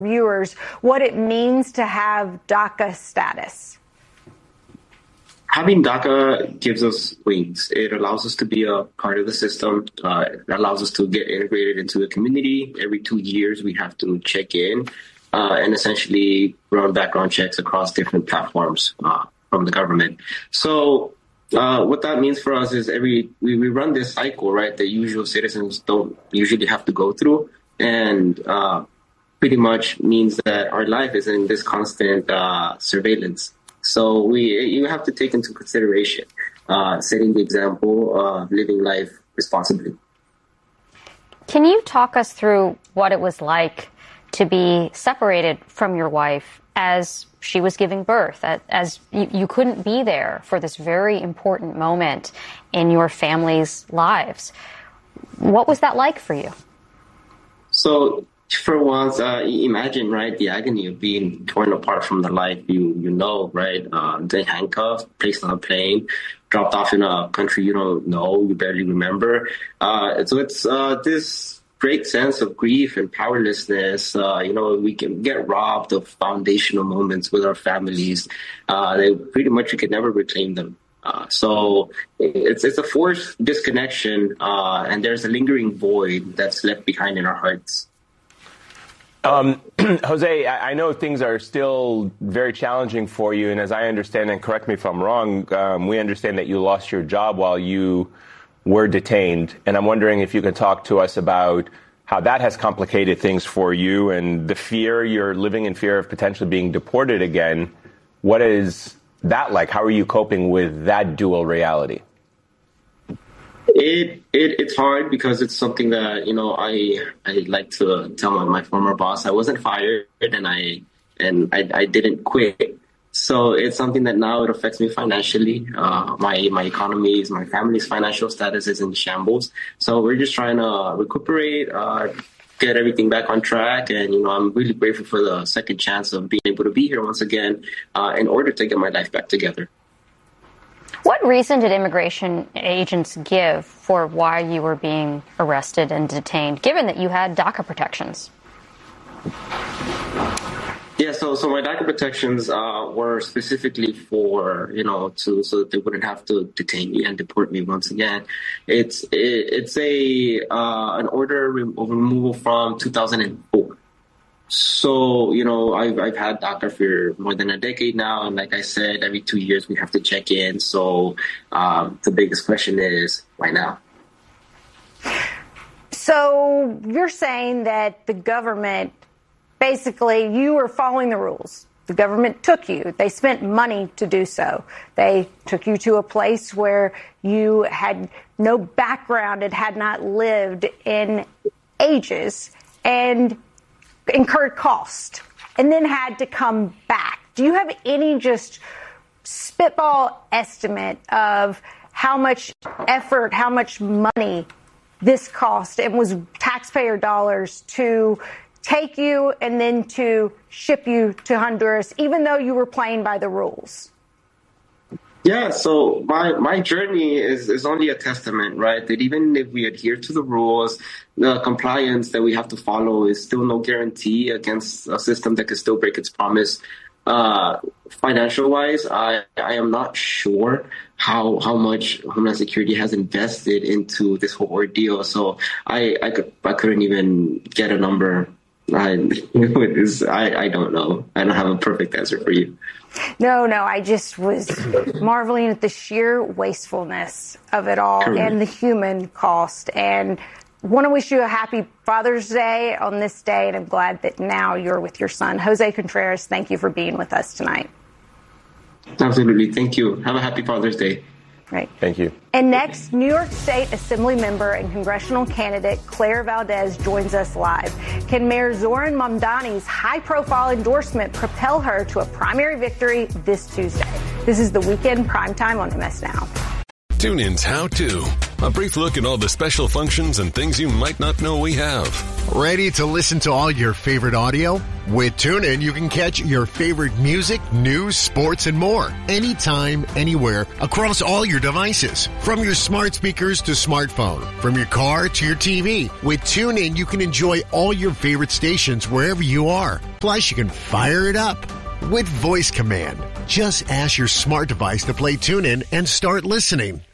viewers what it means to have DACA status? Having DACA gives us wings. It allows us to be a part of the system. It allows us to get integrated into the community. Every 2 years, we have to check in and essentially run background checks across different platforms from the government. So what that means for us is we run this cycle, right, that usual citizens don't usually have to go through. And pretty much means that our life is in this constant surveillance. So you have to take into consideration setting the example of living life responsibly. Can you talk us through what it was like to be separated from your wife as she was giving birth, as you couldn't be there for this very important moment in your family's lives? What was that like for you? So for once, imagine, right, the agony of being torn apart from the life you know, right? Then handcuffed, placed on a plane, dropped off in a country you don't know, you barely remember. So it's this great sense of grief and powerlessness. We can get robbed of foundational moments with our families. They pretty much, you can never reclaim them. So it's a forced disconnection, and there's a lingering void that's left behind in our hearts. Jose, I know things are still very challenging for you, and as I understand, and correct me if I'm wrong, we understand that you lost your job while you were detained, and I'm wondering if you can talk to us about how that has complicated things for you and the fear, you're living in fear of potentially being deported again. What is that like? How are you coping with that dual reality? It's hard because it's something that, I like to tell my former boss I wasn't fired and I didn't quit. So it's something that now it affects me financially. My economy, my family's financial status is in shambles. So we're just trying to recuperate, get everything back on track. And, I'm really grateful for the second chance of being able to be here once again in order to get my life back together. What reason did immigration agents give for why you were being arrested and detained, given that you had DACA protections? Yeah, so my DACA protections were specifically for, so that they wouldn't have to detain me and deport me once again. It's an order of removal from 2004. So, I've had DACA for more than a decade now. And like I said, every 2 years we have to check in. So the biggest question is, why now? So you're saying that the government, basically, you were following the rules. The government took you. They spent money to do so. They took you to a place where you had no background and had not lived in ages and incurred cost and then had to come back. Do you have any just spitball estimate of how much effort, how much money this cost and was taxpayer dollars to take you and then to ship you to Honduras, even though you were playing by the rules? Yeah, so my journey is only a testament, right? That even if we adhere to the rules, the compliance that we have to follow is still no guarantee against a system that can still break its promise. Financial wise, I am not sure how much Homeland Security has invested into this whole ordeal. So I couldn't even get a number. I don't know. I don't have a perfect answer for you. No, I just was marveling at the sheer wastefulness of it all. Correct. And the human cost. And want to wish you a happy Father's Day on this day. And I'm glad that now you're with your son. Jose Contreras, thank you for being with us tonight. Absolutely. Thank you. Have a happy Father's Day. Right. Thank you. And next, New York State Assembly member and congressional candidate Claire Valdez joins us live. Can Mayor Zohran Mamdani's high-profile endorsement propel her to a primary victory this Tuesday? This is the Weekend Primetime on MS Now. TuneIn's How To. a brief look at all the special functions and things you might not know we have. Ready to listen to all your favorite audio? With TuneIn, you can catch your favorite music, news, sports, and more. Anytime, anywhere, across all your devices. From your smart speakers to smartphone. From your car to your TV. With TuneIn, you can enjoy all your favorite stations wherever you are. Plus, you can fire it up with voice command. Just ask your smart device to play TuneIn and start listening.